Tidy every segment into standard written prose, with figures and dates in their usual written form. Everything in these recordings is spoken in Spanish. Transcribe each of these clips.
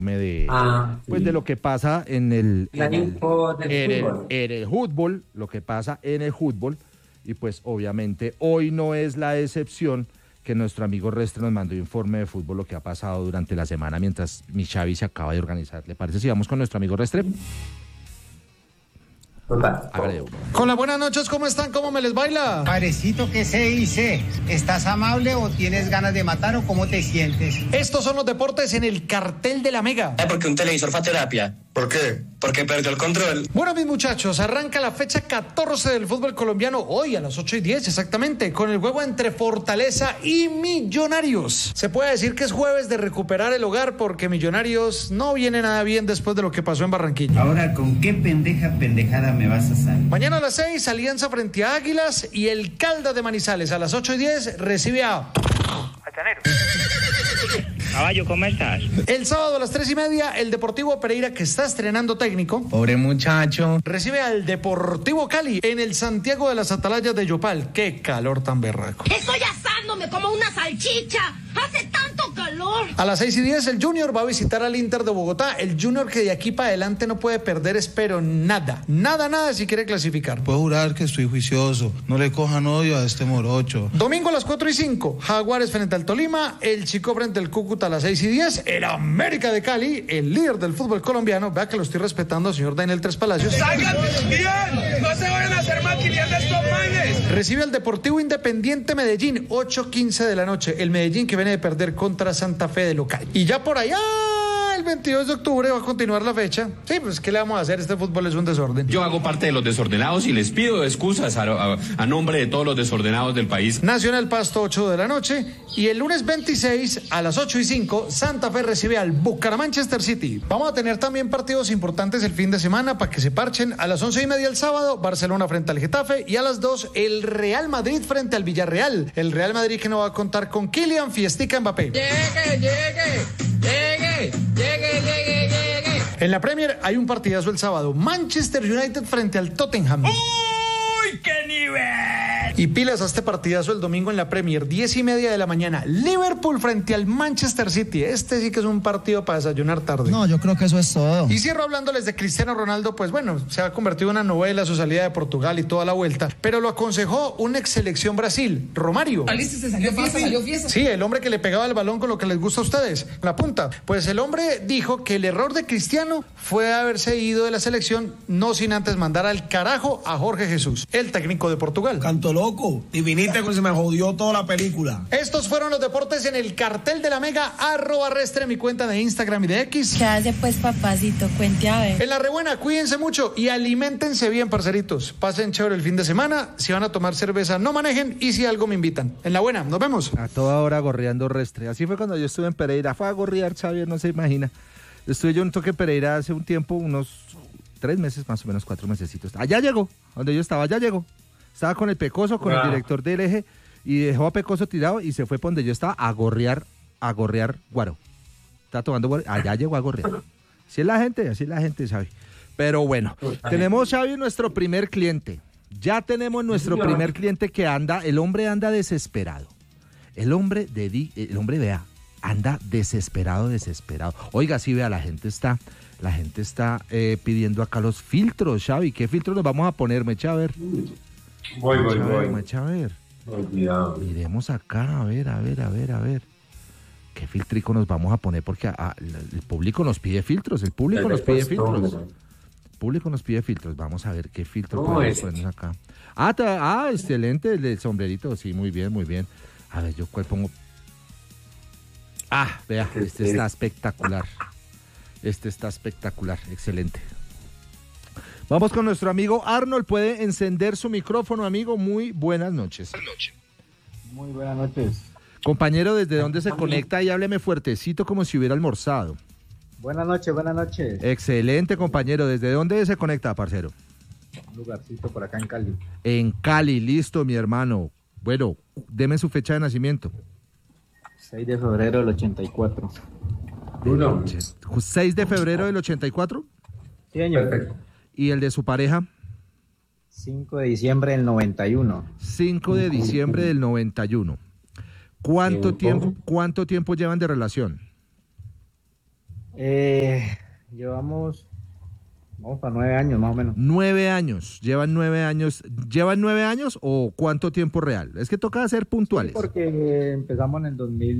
pues de lo que pasa en el fútbol, lo que pasa en el fútbol, y pues obviamente hoy no es la excepción que nuestro amigo Restre nos mandó informe de fútbol, lo que ha pasado durante la semana mientras mi Xavi se acaba de organizar. ¿Le parece si vamos con nuestro amigo Restre? Con las buenas noches, ¿cómo están? ¿Cómo me les baila? Parecito, ¿qué se dice? ¿Estás amable o tienes ganas de matar o cómo te sientes? Estos son los deportes en el cartel de la Mega. Porque un televisor fue a terapia. ¿Por qué? Porque perdió el control. Bueno, mis muchachos, arranca la fecha 14 del fútbol colombiano hoy a las 8:10 exactamente, con el juego entre Fortaleza y Millonarios. Se puede decir que es jueves de recuperar el hogar porque Millonarios no viene nada bien después de lo que pasó en Barranquilla. Ahora, ¿con qué pendejada me vas a salir? Mañana a las 6, Alianza frente a Águilas, y el Caldas de Manizales a las 8:10 recibe a Llanero. Caballo, ¿cómo estás? El sábado a las 3:30, el Deportivo Pereira, que está estrenando técnico, Pobre muchacho. recibe al Deportivo Cali en el Santiago de las Atalayas de Yopal. ¡Qué calor tan berraco! Estoy asándome como una salchicha. Hace tanto calor. A las 6:10, el Junior va a visitar al Inter de Bogotá. El Junior que de aquí para adelante no puede perder, espero nada si quiere clasificar. Puedo jurar que estoy juicioso. No le cojan odio a este morocho. Domingo a las 4:05, Jaguares frente al Tolima, el Chico frente al Cúcuta a las 6:10, el América de Cali, el líder del fútbol colombiano, vea que lo estoy respetando, señor Daniel Tres Palacios. ¡Salgan bien! ¡No se vayan a hacer maquillas de estos manes! Recibe al Deportivo Independiente Medellín, 8:15 de la noche, el Medellín que viene de perder contra Santa Fe de local. Y ya por allá, el 22 de octubre va a continuar la fecha. Sí, pues ¿qué le vamos a hacer? Este fútbol es un desorden. Yo hago parte de los desordenados y les pido excusas a nombre de todos los desordenados del país. Nacional Pasto, 8 de la noche, y el lunes 26 a las 8:05, Santa Fe recibe al Bucaramanga City. Vamos a tener también partidos importantes el fin de semana para que se parchen. A las 11:30 el sábado, Barcelona frente al Getafe, y a las 2 el Real Madrid frente al Villarreal. El Real Madrid que no va a contar con Kylian Fiestica Mbappé. Llegue. En la Premier hay un partidazo el sábado, Manchester United frente al Tottenham. ¡Uy, qué nivel! Y pilas a este partidazo el domingo en la Premier, 10:30 de la mañana, Liverpool frente al Manchester City. Este sí que es un partido para desayunar tarde. No, yo creo que eso es todo. Y cierro hablándoles de Cristiano Ronaldo, pues bueno, se ha convertido en una novela su salida de Portugal y toda la vuelta, pero lo aconsejó un ex selección Brasil, Romario. ¿Salió fiesta? Sí, el hombre que le pegaba el balón con lo que les gusta a ustedes, la punta. Pues el hombre dijo que el error de Cristiano fue haberse ido de la selección, no sin antes mandar al carajo a Jorge Jesús, el técnico de Portugal. Canto loco, y viniste que se me jodió toda la película. Estos fueron los deportes en el cartel de la Mega, @Restre, mi cuenta de Instagram y de X. ¿Qué hace pues, papacito? Cuente a ver. En la rebuena, cuídense mucho y aliméntense bien, parceritos. Pasen chévere el fin de semana. Si van a tomar cerveza, no manejen, y si algo me invitan. En la buena, nos vemos. A toda hora gorreando Restre. Así fue cuando yo estuve en Pereira. Fue a gorrear, Xavier, no se imagina. Estuve yo en un toque Pereira hace un tiempo, unos 3 meses, más o menos 4 mesecitos. Allá llegó, donde yo estaba, allá llegó. Estaba con el Pecoso, con el director del eje, y dejó a Pecoso tirado y se fue por donde yo estaba a gorrear guaro. Estaba tomando guaro, allá llegó a gorrear. Así es la gente, Xavi. Pero bueno, tenemos, Xavi, nuestro primer cliente. Ya tenemos nuestro primer cliente que anda, el hombre anda desesperado. El hombre, vea, anda desesperado. Oiga, sí, vea, la gente está pidiendo acá los filtros, Xavi. ¿Qué filtros nos vamos a poner? Me echa a ver. Voy. Me echa a ver. Cuidado. Miremos acá, a ver. ¿Qué filtrico nos vamos a poner? Porque el público nos pide filtros, el público nos pide filtros. Vamos a ver qué filtro podemos poner acá. Excelente, el del sombrerito, sí, muy bien. A ver, ¿yo cuál pongo? Vea, este está espectacular. Excelente. Vamos con nuestro amigo Arnold, puede encender su micrófono, amigo, muy buenas noches. Muy buenas noches. Compañero, ¿desde dónde se conecta? Y hábleme fuertecito como si hubiera almorzado. Buenas noches. Excelente, compañero, ¿desde dónde se conecta, parcero? Un lugarcito por acá en Cali. En Cali, listo, mi hermano. Bueno, deme su fecha de nacimiento. 6 de febrero del 84. 6 de febrero del 84. Sí, señor. Perfecto. ¿Y el de su pareja? 5 de diciembre del 91. 5 de diciembre del 91. ¿Cuánto tiempo llevan de relación? Vamos para 9 años más o menos. 9 años, ¿llevan 9 años? ¿Llevan 9 años o cuánto tiempo real? Es que toca ser puntuales. Sí, porque empezamos en el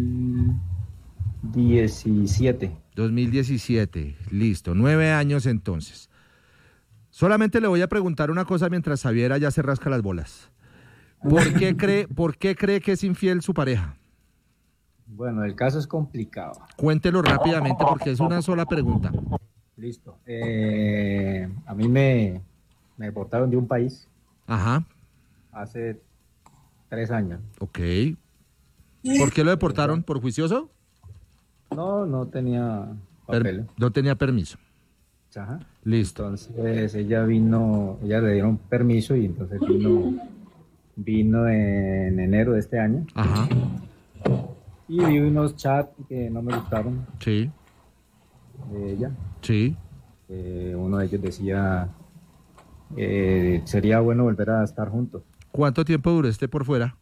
2017. 2017, listo, 9 años entonces. Solamente le voy a preguntar una cosa mientras Xavier ya se rasca las bolas. ¿Por qué cree que es infiel su pareja? Bueno, el caso es complicado. Cuéntelo rápidamente porque es una sola pregunta. Listo. A mí me deportaron de un país. Ajá. Hace 3 años. Ok. ¿Por qué lo deportaron? ¿Por juicioso? No tenía papeles. No tenía permiso. Ajá. Listo. Entonces ella le dieron permiso y entonces vino en enero de este año. Ajá. Y vi unos chats que no me gustaron. Sí. De ella. Sí. Uno de ellos decía sería bueno volver a estar juntos. ¿Cuánto tiempo duró por fuera?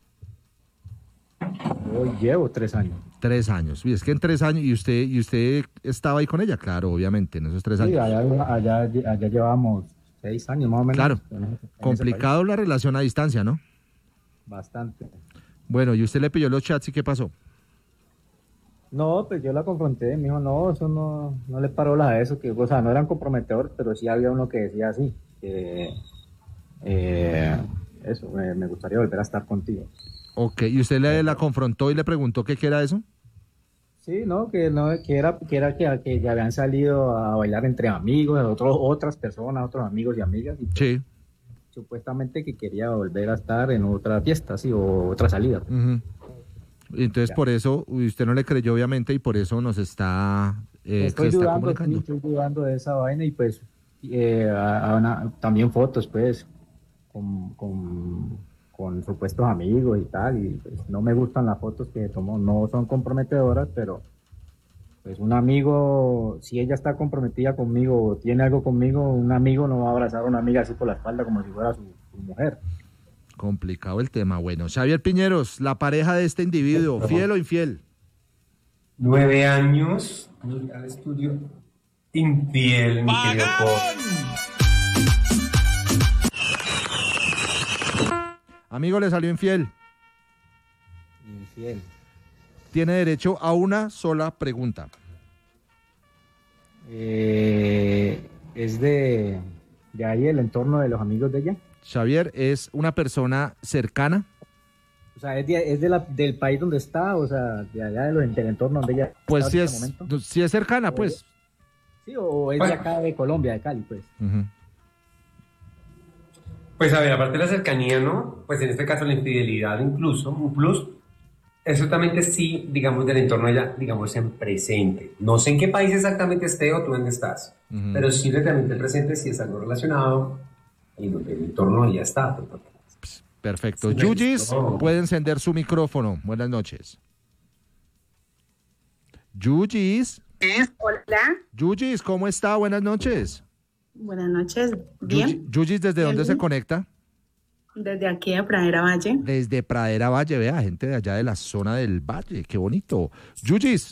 Yo llevo 3 años. 3 años. Y es que en 3 años, ¿y usted estaba ahí con ella? Claro, obviamente, en esos 3 años. Sí, allá llevábamos 6 años más o menos. Claro. En Complicado la relación a distancia, ¿no? Bastante. Bueno, ¿y usted le pilló los chats y qué pasó? No, pues yo la confronté, me dijo, no, eso no le paró a eso, que, o sea, no eran comprometedores, pero sí había uno que decía así, que eso, me gustaría volver a estar contigo. Ok, ¿y usted la confrontó y le preguntó qué era eso? Sí, que ya habían salido a bailar entre amigos, otras personas, otros amigos y amigas, y pues, sí. Supuestamente que quería volver a estar en otra fiesta, sí, o otra salida. Uh-huh. Entonces, por eso, usted no le creyó, obviamente, y por eso nos está, estoy dudando de esa vaina, y pues también fotos, pues, con supuestos amigos y tal, y pues no me gustan las fotos que tomó, no son comprometedoras, pero pues un amigo, si ella está comprometida conmigo o tiene algo conmigo, un amigo no va a abrazar a una amiga así por la espalda como si fuera su mujer. Complicado el tema. Bueno, Xavier Piñeros, la pareja de este individuo, ¿fiel o infiel? 9 años al estudio. Infiel, mi querido Pop. Amigo, le salió infiel. Infiel. Tiene derecho a una sola pregunta. ¿Es de ahí el entorno de los amigos de ella? Xavier, ¿es una persona cercana? O sea, ¿es del país donde está? O sea, de allá del entorno donde ella pues está si en es, este momento. si es cercana, pues. Sí, o es de acá de Colombia, de Cali, pues. Uh-huh. Pues a ver, aparte de la cercanía, ¿no? Pues en este caso la infidelidad incluso, un plus, es ciertamente sí, digamos, del entorno de ella, digamos, en presente. No sé en qué país exactamente esté o tú dónde estás, pero sí realmente presente si es algo relacionado y donde el entorno ya está. Perfecto. Yuyis, puede encender su micrófono. Buenas noches. Yuyis. Hola. Yuyis, ¿cómo está? Buenas noches. Buenas noches. Bien. Yuyis, ¿desde dónde se conecta? Desde aquí de Pradera Valle. Desde Pradera Valle, vea, gente de allá de la zona del Valle, qué bonito. Yuyis,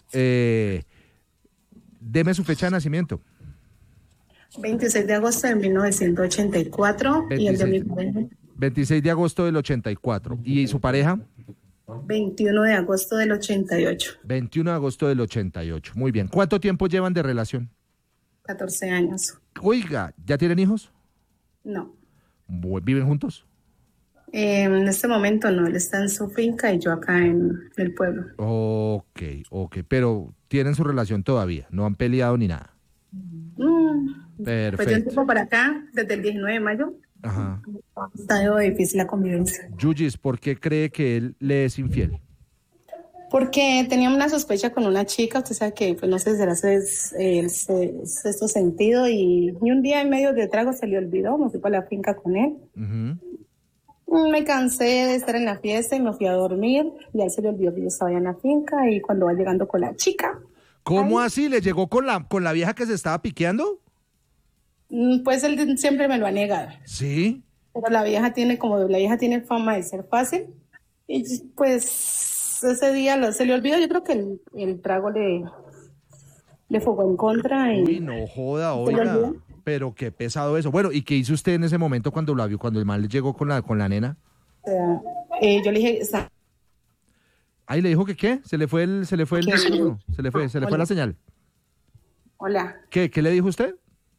deme su fecha de nacimiento. 26 de agosto de 1984 y el de mi pareja. 26 de agosto del 84. ¿Y su pareja? 21 de agosto del 88. 21 de agosto del 88. Muy bien. ¿Cuánto tiempo llevan de relación? 14 años. Oiga, ¿ya tienen hijos? No. ¿Viven juntos? En este momento no, él está en su finca y yo acá en el pueblo. Ok, pero tienen su relación todavía, no han peleado ni nada. Perfecto. Pues yo tiempo para acá, desde el 19 de mayo, ajá, está difícil la convivencia. Yuyis, ¿por qué cree que él le es infiel? Porque tenía una sospecha con una chica, usted sabe que pues no sé si será sexto sentido, y un día en medio de trago se le olvidó, me fui para la finca con él. Me cansé de estar en la fiesta y me fui a dormir, y a él se le olvidó que yo estaba en la finca, y cuando va llegando con la chica. ¿Cómo así? ¿Le llegó con la vieja que se estaba piqueando? Pues él siempre me lo ha negado. ¿Sí? Pero la vieja tiene fama de ser fácil, y pues ese día se le olvidó, yo creo que el trago le fogó en contra. Y Uy, no joda, oiga. Pero qué pesado eso. Bueno, ¿y qué hizo usted en ese momento cuando la vio, cuando el man le llegó con la nena? o sea, yo le dije, Ahí le dijo que qué, se le fue el micrófono, se le fue la señal. hola, ¿Qué le dijo usted?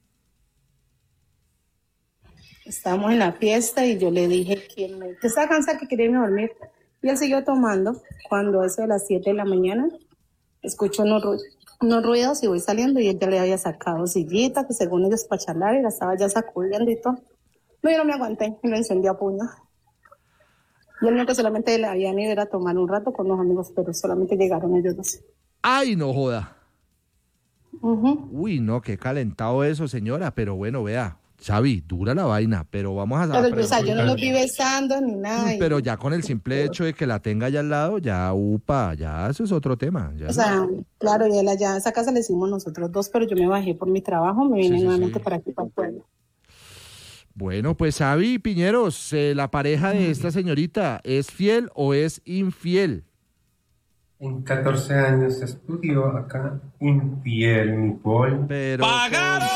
estábamos en la fiesta y yo le dije que estaba cansada, que quería irme a dormir. Y él siguió tomando. Cuando eso de las 7 de la mañana, escucho unos ruidos y voy saliendo y él ya le había sacado sillita, que según ellos para charlar, y la estaba ya sacudiendo y todo. No, yo no me aguanté y lo encendí a puño. Y él no, que solamente le habían ido a tomar un rato con los amigos, pero solamente llegaron ellos dos. ¡Ay, no joda! Uh-huh. Uy, no, qué calentado eso, señora, pero bueno, vea, Xavi, dura la vaina, pero vamos a... Pero yo no los vi besando ni nada. Pero ya con el simple hecho de que la tenga allá al lado, ya, ya eso es otro tema. Ya. O sea, claro, y allá esa casa le hicimos nosotros dos, pero yo me bajé por mi trabajo, me vine nuevamente para aquí, para el pueblo. Bueno, pues Xavi Piñeros, ¿la pareja de esta señorita es fiel o es infiel? En 14 años estudió acá, infiel, mi Paul. Pero ¡pagaron!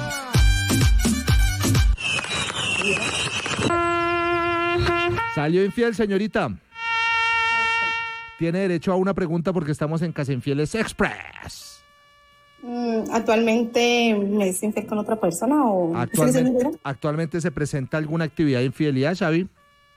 Salió infiel, señorita. Tiene derecho a una pregunta porque estamos en Casa Infieles Express. ¿Actualmente me es infiel con otra persona o...? ¿Actualmente se presenta alguna actividad de infidelidad, Xavi?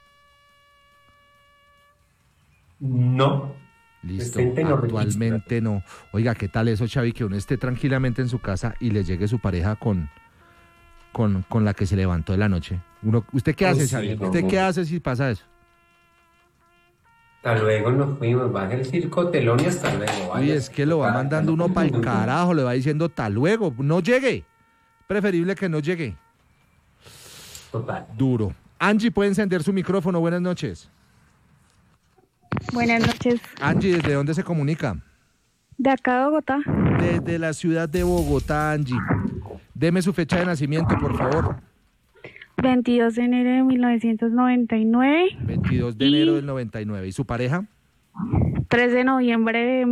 No. Listo, actualmente no. Oiga, ¿qué tal eso, Xavi? Que uno esté tranquilamente en su casa y le llegue su pareja con la que se levantó de la noche. ¿Usted qué hace, Xavi? ¿Usted qué hace si pasa eso? Hasta luego nos fuimos, baja el circo, telón y hasta luego. Uy, es que lo va mandando uno para el carajo, le va diciendo hasta luego, no llegue. Preferible que no llegue. Total. Duro. Angie, puede encender su micrófono, buenas noches. Buenas noches. Angie, ¿desde dónde se comunica? De acá de Bogotá. Desde la ciudad de Bogotá, Angie. Deme su fecha de nacimiento, por favor. 22 de enero de 1999. 22 de enero del 99. ¿Y su pareja? 3 de noviembre de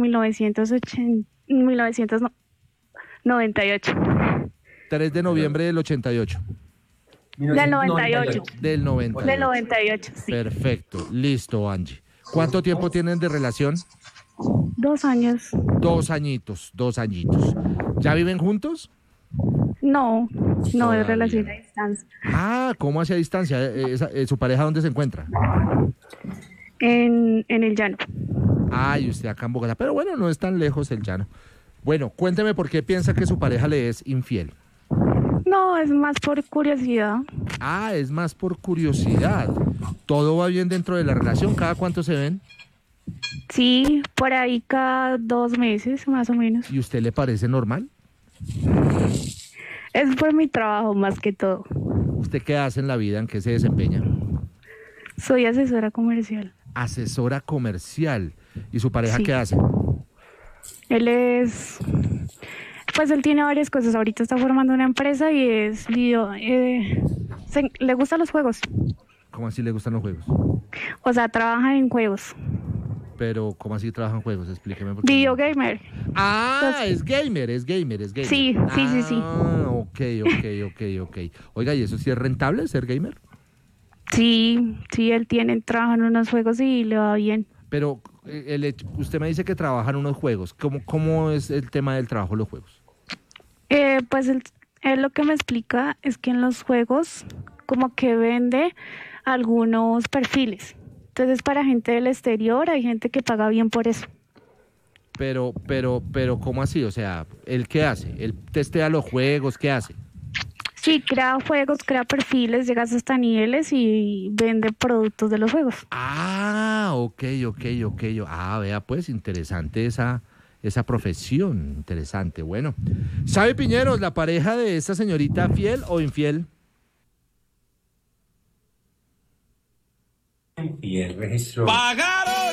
1998. 3 de noviembre del 88. Del 98. Del 98. Del 98, sí. Perfecto. Listo, Angie. ¿Cuánto tiempo tienen de relación? 2 años. 2 añitos. ¿Ya viven juntos? No, es relación a distancia. Ah, ¿cómo hacia distancia? ¿Su pareja dónde se encuentra? En el llano. Ah, y usted acá en Bogotá. Pero bueno, no es tan lejos el llano. Bueno, cuénteme por qué piensa que su pareja le es infiel. No, es más por curiosidad. Ah, es más por curiosidad. ¿Todo va bien dentro de la relación? ¿Cada cuánto se ven? Sí, por ahí cada 2 meses, más o menos. ¿Y usted le parece normal? Es por mi trabajo, más que todo. ¿Usted qué hace en la vida? ¿En qué se desempeña? Soy asesora comercial. Asesora comercial. ¿Y su pareja qué hace? Él tiene varias cosas. Ahorita está formando una empresa y le gustan los juegos. ¿Cómo así le gustan los juegos? O sea, trabaja en juegos. Pero, ¿cómo así trabaja en juegos? Explíqueme. Video gamer. Ah, es gamer. Sí. Ok. Oiga, ¿y eso sí es rentable, ser gamer? Sí, él trabaja en unos juegos y le va bien. Pero usted me dice que trabaja en unos juegos. ¿Cómo es el tema del trabajo en los juegos? Pues él lo que me explica es que en los juegos como que vende algunos perfiles. Entonces para gente del exterior hay gente que paga bien por eso. Pero, ¿cómo así? O sea, ¿él qué hace? ¿Él testea los juegos? ¿Qué hace? Sí, crea juegos, crea perfiles, llega hasta niveles y vende productos de los juegos. Ah, ok. Ah, vea, pues, interesante esa profesión, interesante. Bueno, ¿sabe, Piñeros, la pareja de esta señorita, fiel o infiel? Infiel, registro. ¡Pagaron!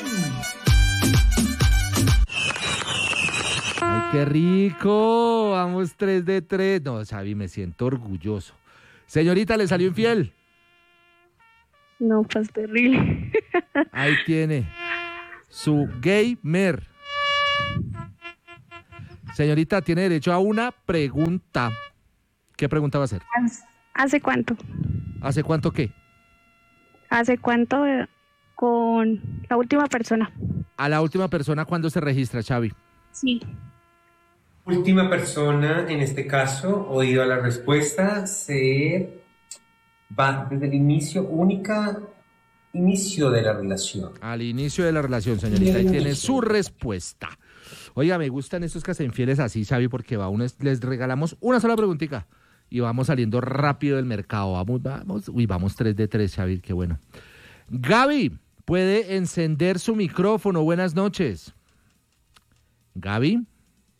¡Ay, qué rico! Vamos 3 de 3. No, Xavi, me siento orgulloso. Señorita, ¿le salió infiel? No, pues terrible. Ahí tiene su gamer. Señorita, tiene derecho a una pregunta. ¿Qué pregunta va a hacer? ¿Hace cuánto? ¿Hace cuánto qué? ¿Hace cuánto con la última persona? A la última persona, ¿cuándo se registra, Xavi? Sí. Última persona, en este caso, oído a la respuesta, se va desde el inicio de la relación. Al inicio de la relación, señorita, ahí tiene su respuesta. Oiga, me gustan estos casainfieles así, Xavi, porque les regalamos una sola preguntita y vamos saliendo rápido del mercado. Vamos 3 de 3, Xavi, qué bueno. Gaby, puede encender su micrófono. Buenas noches. Gaby.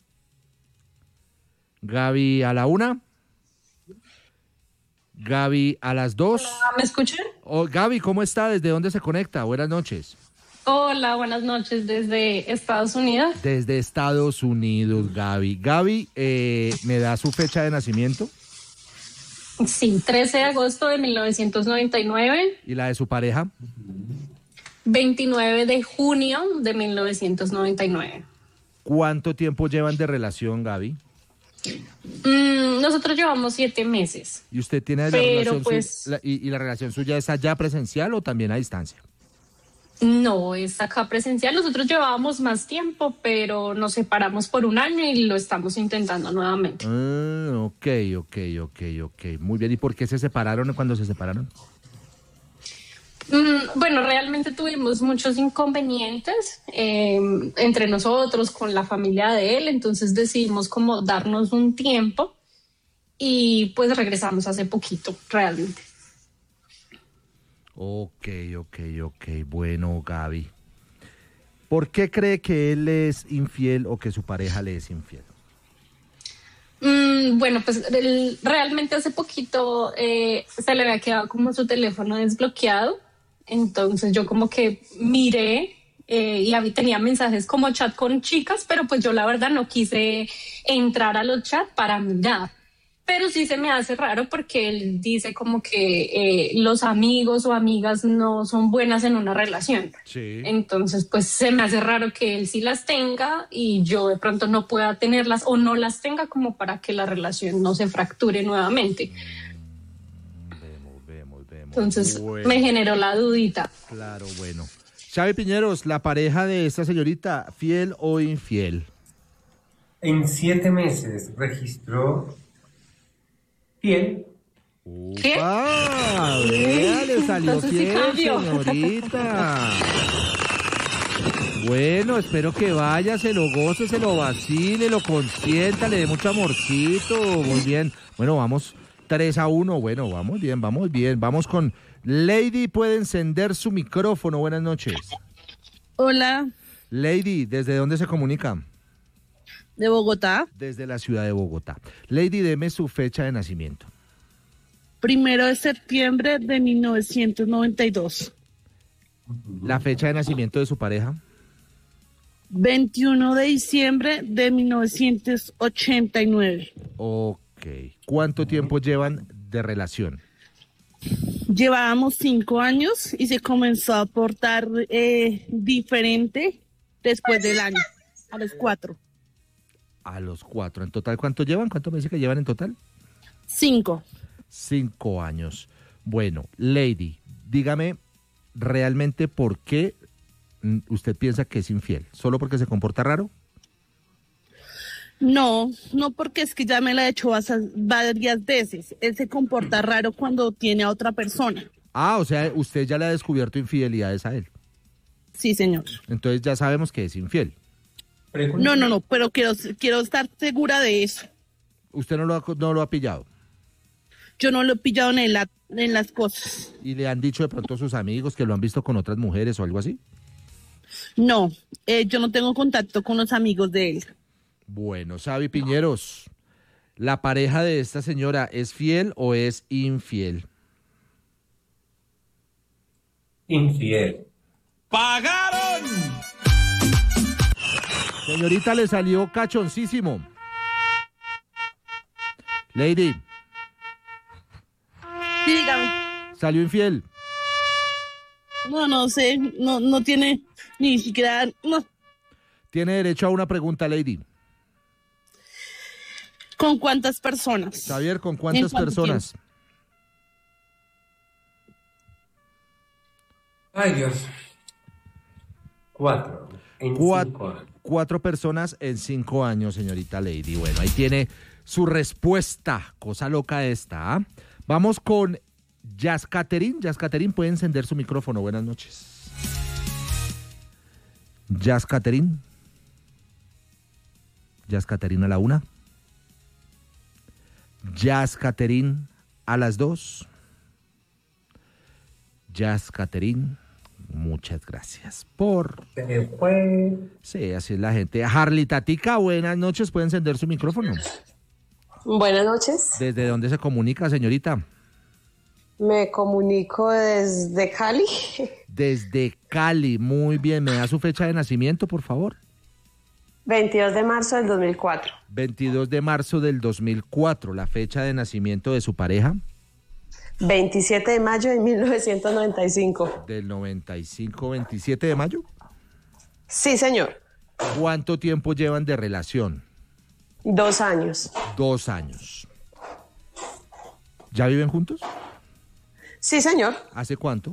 Gaby a la 1. Gaby a las 2. Hola, ¿me escuchan? Gaby, ¿cómo está? ¿Desde dónde se conecta? Buenas noches. Hola, buenas noches desde Estados Unidos. Desde Estados Unidos, Gaby. Gaby, ¿me da su fecha de nacimiento? Sí, 13 de agosto de 1999. ¿Y la de su pareja? 29 de junio de 1999. ¿Cuánto tiempo llevan de relación, Gaby? Nosotros llevamos 7 meses. ¿Y usted tiene la relación y la relación suya es allá presencial o también a distancia? No, es acá presencial. Nosotros llevábamos más tiempo, pero nos separamos por 1 año y lo estamos intentando nuevamente. Ok. Muy bien. ¿Y por qué se separaron cuando se separaron? Bueno, realmente tuvimos muchos inconvenientes entre nosotros, con la familia de él, entonces decidimos como darnos un tiempo y pues regresamos hace poquito, realmente. Ok. Bueno, Gaby, ¿por qué cree que él es infiel o que su pareja le es infiel? Bueno, pues realmente hace poquito se le había quedado como su teléfono desbloqueado. Entonces yo como que miré y tenía mensajes como chat con chicas, pero pues yo la verdad no quise entrar a los chats para mirar. Pero sí se me hace raro porque él dice como que los amigos o amigas no son buenas en una relación. Sí. Entonces pues se me hace raro que él sí las tenga y yo de pronto no pueda tenerlas o no las tenga como para que la relación no se fracture nuevamente. Entonces me generó la dudita. Claro, bueno. Xavi Piñeros, la pareja de esta señorita, ¿fiel o infiel? En 7 meses registró fiel. ¿Qué? Le salió Entonces sí fiel, cambió. señorita. Bueno, espero que vaya, se lo goce, se lo vacile, lo consienta, le dé mucho amorcito. Muy bien. Bueno, vamos 3-1. Bueno, vamos bien. Vamos con Lady, puede encender su micrófono. Buenas noches. Hola. Lady, ¿desde dónde se comunica? De Bogotá. Desde la ciudad de Bogotá. Lady, deme su fecha de nacimiento. 1 de septiembre de 1992. La fecha de nacimiento de su pareja. 21 de diciembre de 1989. Ok. ¿Cuánto tiempo llevan de relación? Llevábamos 5 años y se comenzó a portar diferente después del año, a los 4. A los 4. ¿En total cuánto llevan? ¿Cuánto me dice que llevan en total? 5. 5 años. Bueno, Lady, dígame realmente por qué usted piensa que es infiel. ¿Solo porque se comporta raro? No porque es que ya me la he hecho varias veces. Él se comporta raro cuando tiene a otra persona. Ah, o sea, usted ya le ha descubierto infidelidades a él. Sí, señor. Entonces ya sabemos que es infiel. No, pero quiero estar segura de eso. ¿Usted no lo ha pillado? Yo no lo he pillado en las cosas. ¿Y le han dicho de pronto a sus amigos que lo han visto con otras mujeres o algo así? No, yo no tengo contacto con los amigos de él. Bueno, Xavi Piñeros, ¿la pareja de esta señora es fiel o es infiel? Infiel. ¡Pagaron! Señorita, le salió cachoncísimo. Lady. Sí, dígame. ¿Salió infiel? No sé, no tiene ni siquiera... No. Tiene derecho a una pregunta, Lady. ¿Con cuántas personas? Xavier, ¿con cuántas personas? Ay, Dios. 4. En 5 años. 4 personas en 5 años, señorita Lady. Bueno, ahí tiene su respuesta. Cosa loca esta. ¿Ah? Vamos con Jazz Catherine. Jazz Catherine, puede encender su micrófono. Buenas noches. Jazz Catherine. Jazz Catherine a la 1. Jazz Catherine a las 2. Jazz Catherine, muchas gracias por... Se fue. Sí, así es la gente. Harley Tatica, buenas noches, puede encender su micrófono. Buenas noches. ¿Desde dónde se comunica, señorita? Me comunico desde Cali. Desde Cali, muy bien. ¿Me da su fecha de nacimiento, por favor? 22 de marzo del 2004. 22 de marzo del 2004, la fecha de nacimiento de su pareja. 27 de mayo de 1995. Del 95, 27 de mayo. Sí, señor. ¿Cuánto tiempo llevan de relación? 2 años. 2 años. ¿Ya viven juntos? Sí, señor. ¿Hace cuánto?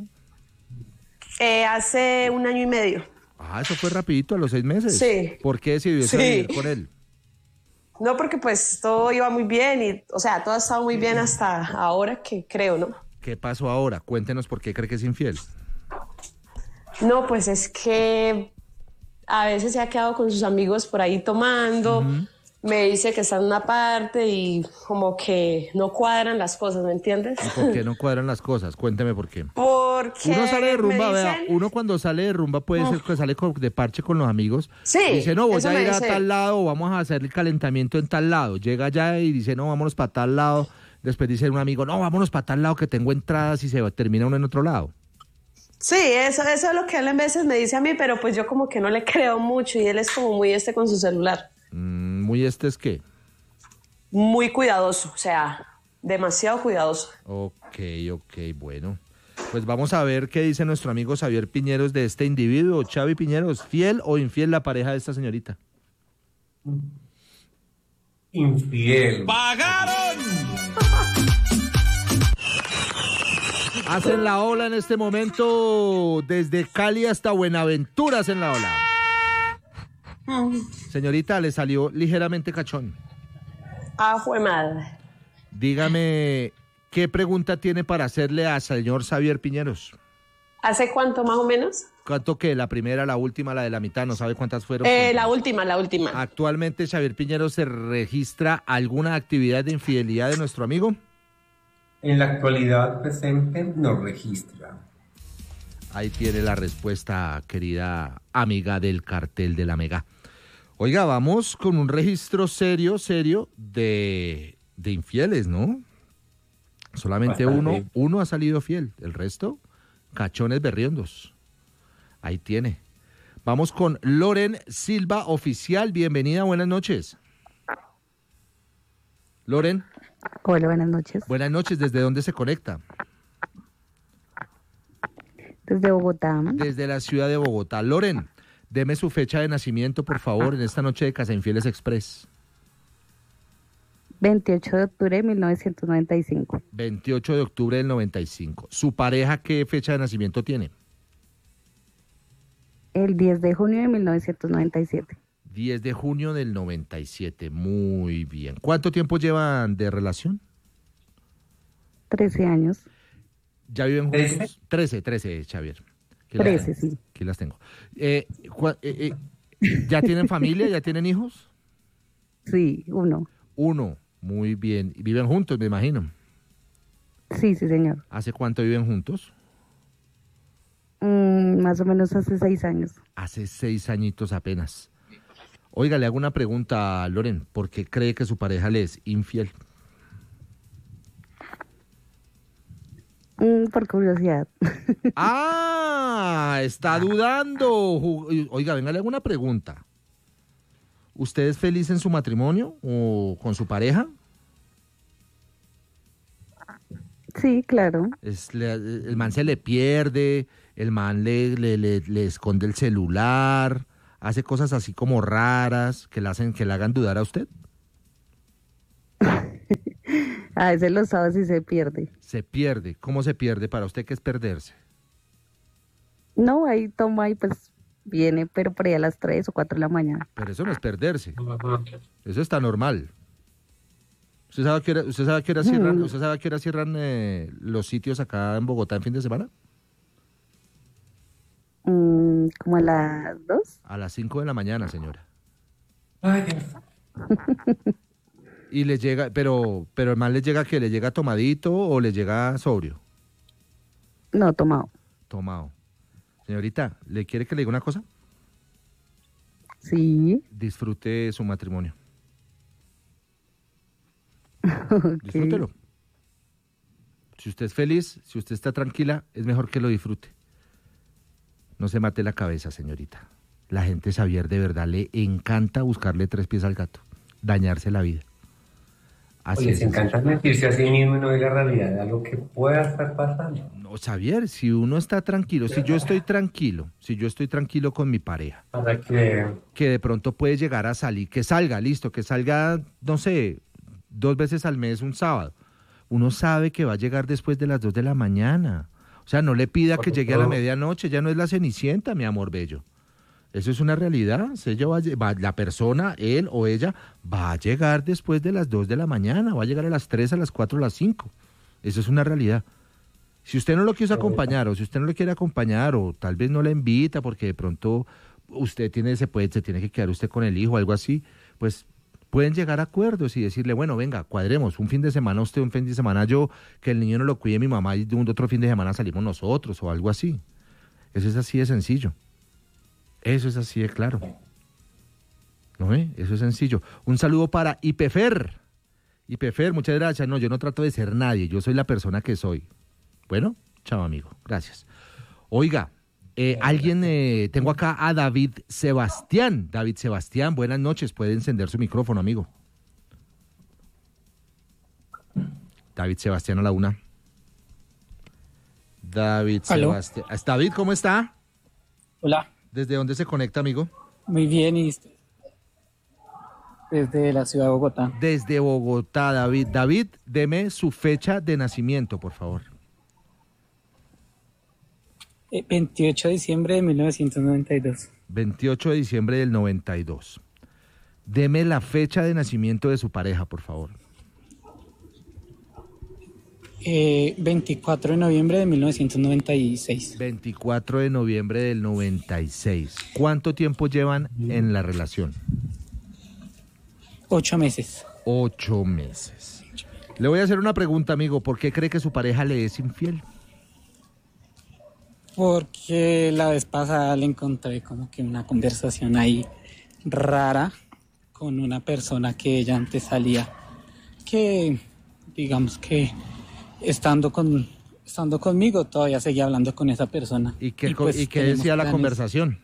Hace 1 año y medio. Ah, eso fue rapidito, a los 6 meses. Sí. ¿Por qué decidió salir con él? No, porque pues todo iba muy bien y, o sea, todo ha estado muy bien hasta ahora que creo, ¿no? ¿Qué pasó ahora? Cuéntenos por qué cree que es infiel. No, pues es que a veces se ha quedado con sus amigos por ahí tomando, me dice que está en una parte y como que no cuadran las cosas, ¿me entiendes? ¿Y por qué no cuadran las cosas? Cuénteme por qué. Porque uno sale de rumba, me dicen... vea, uno cuando sale de rumba puede ser que sale de parche con los amigos. Sí, dice, no, voy eso a me ir a dice. tal lado o vamos a hacer el calentamiento en tal lado. Llega allá y dice, no, vámonos para tal lado. Después dice un amigo, no, vámonos para tal lado que tengo entradas y se termina uno en otro lado. Sí, eso es lo que él en veces me dice a mí, pero pues yo como que no le creo mucho y él es como muy con su celular. ¿Muy es qué? Muy cuidadoso, o sea, demasiado cuidadoso. Ok, bueno. Pues vamos a ver qué dice nuestro amigo Xavier Piñeros de este individuo. Xavi Piñeros, ¿fiel o infiel la pareja de esta señorita? Infiel. ¡Pagaron! Hacen la ola en este momento desde Cali hasta Buenaventura, hacen la ola. Señorita, le salió ligeramente cachón. Ah, jue madre. Dígame, ¿qué pregunta tiene para hacerle al señor Xavier Piñeros? ¿Hace cuánto más o menos? ¿Cuánto qué? ¿La primera, la última, la de la mitad? ¿No sabe cuántas fueron? La última. Actualmente, Xavier Piñeros, ¿se registra alguna actividad de infidelidad de nuestro amigo? En la actualidad presente no registra. Ahí tiene la respuesta, querida amiga del cartel de la Mega. Oiga, vamos con un registro serio de infieles, ¿no? Solamente uno ha salido fiel, el resto, cachones berriondos. Ahí tiene. Vamos con Loren Silva, oficial. Bienvenida, buenas noches. Loren. Hola, buenas noches. Buenas noches, ¿desde dónde se conecta? Desde Bogotá. Desde la ciudad de Bogotá. Loren, deme su fecha de nacimiento, por favor, en esta noche de Casa Infieles Express. 28 de octubre de 1995. 28 de octubre del 95. ¿Su pareja qué fecha de nacimiento tiene? El 10 de junio de 1997. 10 de junio del 97. Muy bien. ¿Cuánto tiempo llevan de relación? 13 años. ¿Ya viven juntos? 13, Xavier. 13, sí. Aquí las tengo. ¿Ya tienen familia? ¿Ya tienen hijos? Sí, uno. Muy bien. ¿Y viven juntos, me imagino? Sí, señor. ¿Hace cuánto viven juntos? Más o menos hace 6 años. Hace 6 añitos apenas. Oiga, le hago una pregunta, Loren. ¿Por qué cree que su pareja le es infiel? Por curiosidad. Está dudando. Oiga, venga, le hago una pregunta. ¿Usted es feliz en su matrimonio o con su pareja? Sí, claro. El man se le pierde, el man le esconde el celular, hace cosas así como raras que le hagan dudar a usted. A veces los sábados sí se pierde. Se pierde. ¿Cómo se pierde? Para usted, ¿qué es perderse? No, ahí toma y pues viene, pero por ahí a las 3 o 4 de la mañana. Pero eso no es perderse. Eso está normal. ¿Usted sabe a qué hora cierran, ¿usted sabe a qué hora cierran los sitios acá en Bogotá en fin de semana? ¿Como a las 2? A las 5 de la mañana, señora. Ay, Dios. Y le llega, pero el man le llega, ¿qué? ¿Le llega tomadito o le llega sobrio? No, tomado. Tomado. Señorita, ¿le quiere que le diga una cosa? Sí. Disfrute su matrimonio. Okay. Disfrútelo. Si usted es feliz, si usted está tranquila, es mejor que lo disfrute. No se mate la cabeza, señorita. La gente Xavier de verdad le encanta buscarle 3 pies al gato, dañarse la vida. Así les encanta mentirse a sí mismo y no ver la realidad de algo que pueda estar pasando. No, Xavier, si uno está tranquilo, si yo estoy tranquilo con mi pareja, para que de pronto puede llegar a salir, que salga, no sé, 2 veces al mes un sábado. Uno sabe que va a llegar después de las 2 de la mañana. O sea, no le pida que llegue a la medianoche, ya no es la Cenicienta, mi amor bello. Eso es una realidad. La persona, él o ella, va a llegar después de las 2 de la mañana, va a llegar a las 3, a las 4, a las 5. Eso es una realidad. Si usted no lo quiso acompañar, o si usted no lo quiere acompañar, o tal vez no la invita porque de pronto usted se tiene que quedar usted con el hijo o algo así, pues pueden llegar a acuerdos y decirle, bueno, venga, cuadremos, un fin de semana usted, un fin de semana yo, que el niño no lo cuide mi mamá y de un otro fin de semana salimos nosotros o algo así. Eso es así de sencillo. Eso es así de claro. ¿No ve? Eso es sencillo. Un saludo para Ipefer. Ipefer, muchas gracias. No, yo no trato de ser nadie, yo soy la persona que soy. Bueno, chao amigo, gracias. Oiga, tengo acá a David Sebastián. David Sebastián, buenas noches, puede encender su micrófono, amigo. David Sebastián a la una. David Sebastián. David, ¿cómo está? Hola. ¿Desde dónde se conecta, amigo? Muy bien, y desde la ciudad de Bogotá. Desde Bogotá, David. David, deme su fecha de nacimiento, por favor. 28 de diciembre de 1992. 28 de diciembre del 92. Deme la fecha de nacimiento de su pareja, por favor. 24 de noviembre de 1996. 24 de noviembre del 96. ¿Cuánto tiempo llevan en la relación? 8 meses. 8 meses. Le voy a hacer una pregunta, amigo. ¿Por qué cree que su pareja le es infiel? Porque la vez pasada le encontré como que una conversación ahí rara con una persona que ella antes salía, que digamos que estando conmigo todavía seguía hablando con esa persona. ¿Y qué decía la conversación?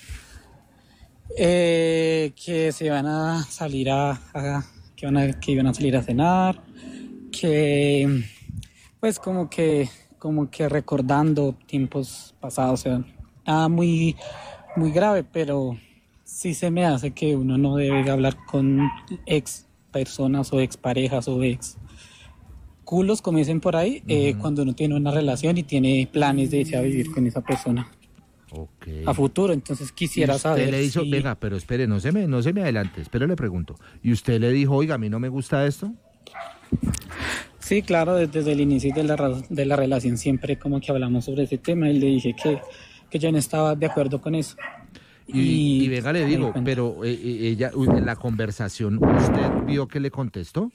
Que se iban a salir que iban a salir a cenar, que pues como que recordando tiempos pasados, o sea, nada muy grave, pero sí se me hace que uno no debe hablar con ex personas o ex parejas o ex culos, como dicen por ahí, cuando uno tiene una relación y tiene planes de irse a vivir con esa persona. Okay. A futuro. Entonces quisiera saber le hizo, venga, pero espere, no se me adelante, espere, le pregunto. ¿Y usted le dijo, oiga, a mí no me gusta esto? Sí, claro, desde el inicio de la relación siempre como que hablamos sobre ese tema y le dije que yo no estaba de acuerdo con eso. Y venga, le digo, pero ella, en la conversación, ¿usted vio que le contestó?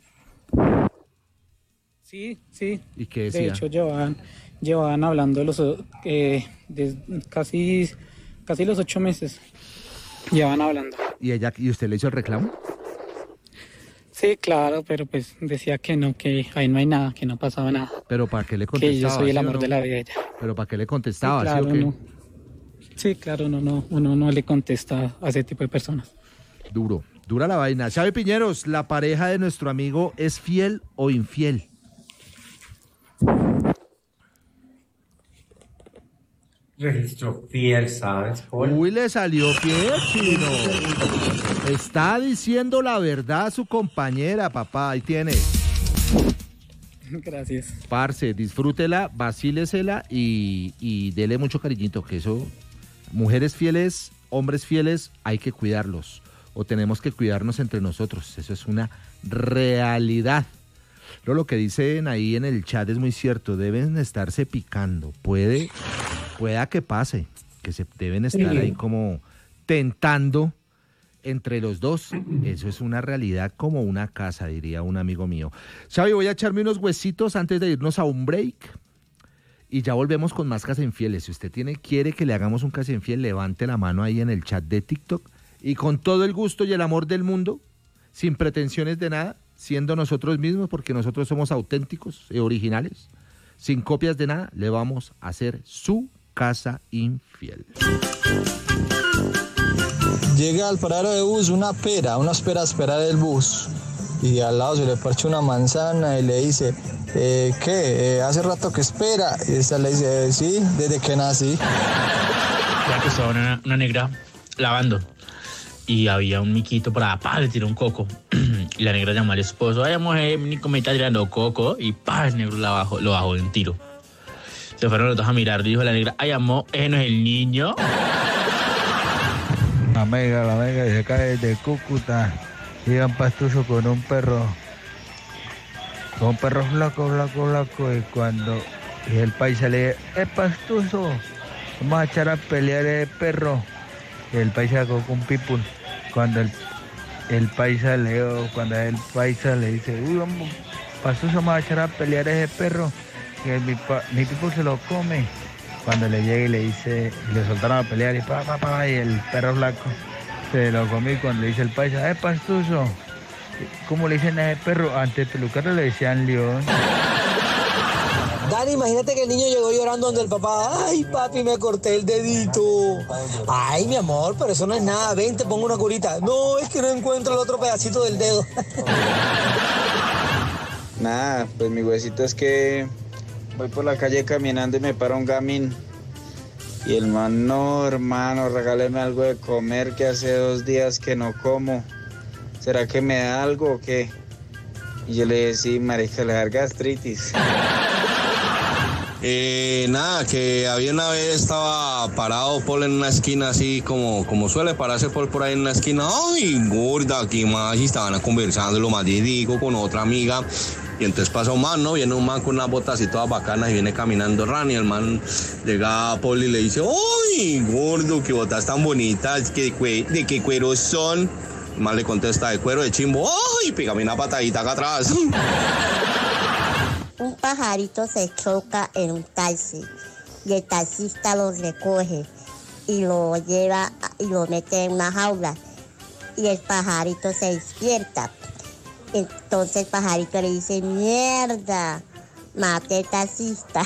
Sí. ¿Y qué decía? De hecho, llevaban hablando de casi los 8 meses. Llevaban hablando. ¿Y usted le hizo el reclamo? Sí, claro, pero pues decía que no, que ahí no hay nada, que no pasaba nada. ¿Pero para qué le contestaba? Que yo soy el amor de la vida de ella. ¿Pero para qué le contestaba? Sí, claro, ¿sí o qué? no. Sí, claro, uno no le contesta a ese tipo de personas. Dura la vaina. Xavi Piñeros, ¿la pareja de nuestro amigo es fiel o infiel? Registro fiel, ¿sabes, Paul? Uy, le salió fiel, chino. Está diciendo la verdad a su compañera, papá. Ahí tiene. Gracias. Parce, disfrútela, vacílesela y dele mucho cariñito, que eso, mujeres fieles, hombres fieles, hay que cuidarlos, o tenemos que cuidarnos entre nosotros, eso es una realidad. Lo que dicen ahí en el chat es muy cierto, deben estarse picando, pueda que pase, que se deben estar ahí como tentando entre los dos. Eso es una realidad como una casa, diría un amigo mío. Xavi, voy a echarme unos huesitos antes de irnos a un break y ya volvemos con más Casa Infieles. Si usted quiere que le hagamos un Casa Infiel, levante la mano ahí en el chat de TikTok y con todo el gusto y el amor del mundo, sin pretensiones de nada, siendo nosotros mismos, porque nosotros somos auténticos y originales, sin copias de nada, le vamos a hacer su Casa Infiel. Llega al paradero de bus una espera a esperar el bus. Y al lado se le parcha una manzana y le dice, ¿qué? ¿Hace rato que espera? Y esta le dice, sí, desde que nací. Ya que estaba una negra lavando y había un miquito por allá, le tiró un coco. Y la negra llamó al esposo, ay, mujer, mi nico me está tirando coco. Y el negro lo bajó de un tiro. Se fueron los dos a mirar, dijo la negra, ay, amor, ese no es el niño. La mega se cae de Cúcuta. Iba en Pastuso con un perro flaco. Y cuando el paisa le dice, Pastuso, vamos a echar a pelear el perro. Y el paisa sacó con un pitbull. Cuando el paisa le dice, uy, vamos, Pastuso, vamos a echar a pelear ese perro. Que mi pitbull se lo come. Cuando le llega y le dice, y le soltaron a pelear y y el perro flaco se lo comió. Y cuando le dice el paisa, Pastuso, ¿cómo le dicen a ese perro? Antes pelucaro le decían león. Dani, imagínate que el niño llegó llorando donde el papá, ay papi, me corté el dedito. Ay, mi amor, pero eso no es nada, ven, te pongo una curita. No, es que no encuentro el otro pedacito del dedo. Nada, pues mi huesito es que voy por la calle caminando y me para un gamín. Y el man, no, hermano, regáleme algo de comer que hace 2 días que no como. ¿Será que me da algo o qué? Y yo le dije, sí, marica, le da gastritis. Nada, que había una vez estaba parado Paul en una esquina así como suele pararse Paul por ahí en una esquina. Ay, gorda, ¿qué más? Y estaban conversando lo más digo con otra amiga. Y entonces pasa un man, ¿no? Viene un man con unas botas así todas bacanas y viene caminando ran. Y el man llega a Paul y le dice, ¡ay, gordo, qué botas tan bonitas! ¿De qué cuero son? El man le contesta, de cuero de chimbo. ¡Ay, pégame una patadita acá atrás! Un pajarito se choca en un taxi y el taxista lo recoge y lo lleva y lo mete en una jaula y el pajarito se despierta. Entonces el pajarito le dice, mierda, maté al taxista.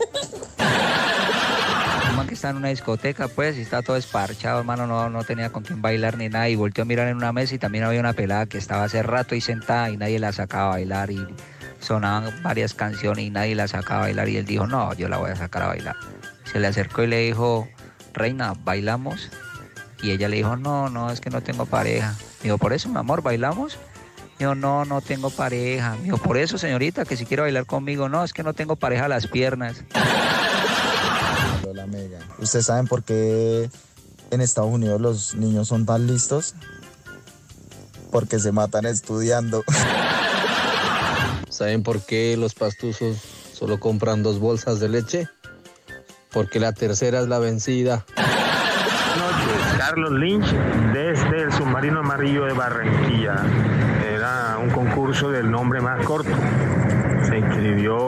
Man que está en una discoteca, pues, y está todo esparchado, hermano, no tenía con quién bailar ni nada, y volteó a mirar en una mesa y también había una pelada que estaba hace rato ahí sentada y nadie la sacaba a bailar y sonaban varias canciones y nadie la sacaba a bailar y él dijo, no, yo la voy a sacar a bailar. Se le acercó y le dijo, reina, ¿bailamos? Y ella le dijo, no, es que no tengo pareja. Dijo, por eso, mi amor, ¿bailamos? Dijo, no tengo pareja. Dijo, por eso, señorita, que si quiere bailar conmigo, no, es que no tengo pareja a las piernas. Hola, Mega. ¿Ustedes saben por qué en Estados Unidos los niños son tan listos? Porque se matan estudiando. ¿Saben por qué los pastuzos solo compran 2 bolsas de leche? Porque la tercera es la vencida. Carlos Lynch, desde el Submarino Amarillo de Barranquilla. Era un concurso del nombre más corto. Se inscribió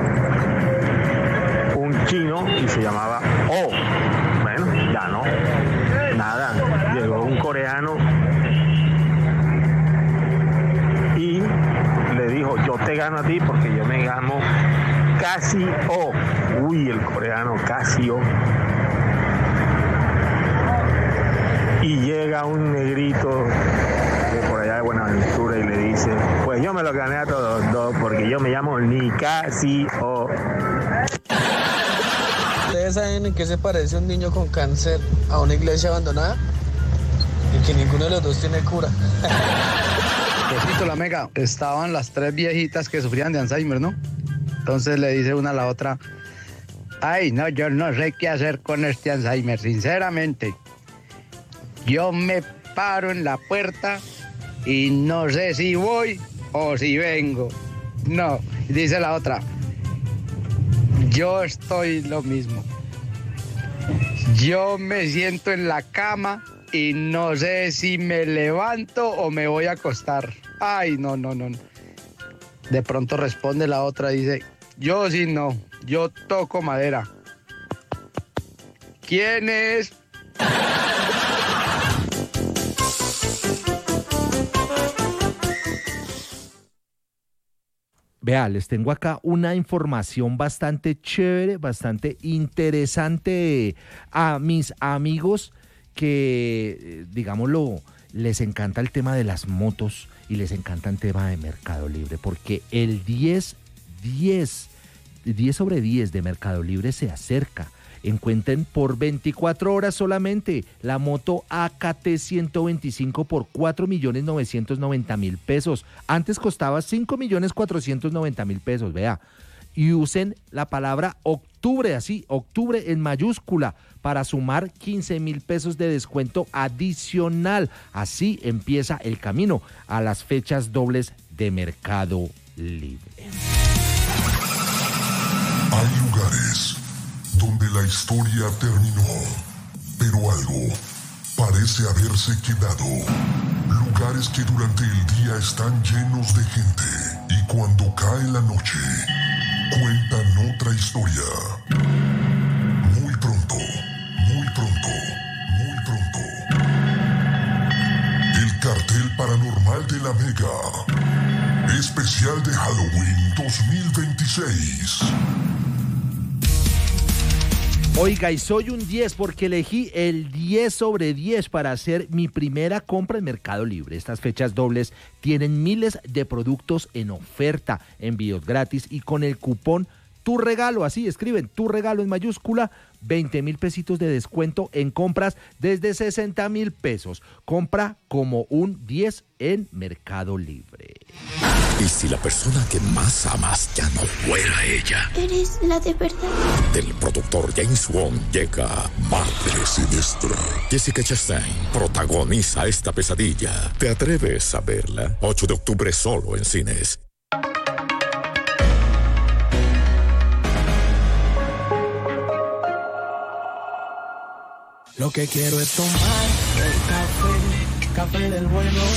un chino y se llamaba O. Bueno, ya no. Nada. Llegó un coreano y le dijo, yo te gano a ti porque yo me llamo Casi O. Uy, el coreano Casi O. Y llega un negrito de por allá de Buenaventura y le dice, pues yo me lo gané a todos 2 porque yo me llamo ni Casi O. ¿Ustedes saben en qué se parece un niño con cáncer a una iglesia abandonada? Y que ninguno de los dos tiene cura. Besito, la mega. Estaban las 3 viejitas que sufrían de Alzheimer, ¿no? Entonces le dice una a la otra, ay, no, yo no sé qué hacer con este Alzheimer, sinceramente. Yo me paro en la puerta y no sé si voy o si vengo. No, dice la otra, yo estoy lo mismo. Yo me siento en la cama y no sé si me levanto o me voy a acostar. Ay, no. De pronto responde la otra, dice, yo sí no, yo toco madera. ¿Quién es? Vea, les tengo acá una información bastante chévere, bastante interesante a mis amigos que, digámoslo, les encanta el tema de las motos y les encanta el tema de Mercado Libre, porque el 10 sobre 10 de Mercado Libre se acerca. Encuentren por 24 horas solamente la moto AKT 125 por 4.990.000 pesos. Antes costaba 5.490.000 pesos, vea. Y usen la palabra octubre, así, octubre en mayúscula, para sumar 15.000 pesos de descuento adicional. Así empieza el camino a las fechas dobles de Mercado Libre. Hay lugares donde la historia terminó, pero algo parece haberse quedado. Lugares que durante el día están llenos de gente y cuando cae la noche cuentan otra historia. Muy pronto. El cartel paranormal de la Mega. Especial de Halloween 2026. Oiga, y soy un 10 porque elegí el 10 sobre 10 para hacer mi primera compra en Mercado Libre. Estas fechas dobles tienen miles de productos en oferta, envíos gratis y con el cupón Tu Regalo, así escriben, Tu Regalo en mayúscula, 20.000 pesitos de descuento en compras desde 60.000 pesos. Compra como un 10 en Mercado Libre. ¿Y si la persona que más amas ya no fuera ella? Eres la de verdad. Del productor James Wan llega Madre Siniestra. Jessica Chastain protagoniza esta pesadilla. ¿Te atreves a verla? 8 de octubre solo en cines. Lo que quiero es tomar el café del bueno.